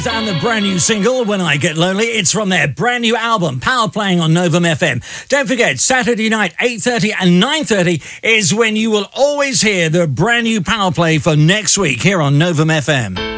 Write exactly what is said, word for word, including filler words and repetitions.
And the brand new single, When I Get Lonely, it's from their brand new album, Power Playing on Novum F M. Don't forget, Saturday night, eight thirty and nine thirty is when you will always hear the brand new Power Play for next week here on Novum F M.